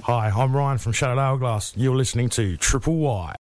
Hi, I'm Ryan from Shattered Hourglass. You're listening to Triple Y.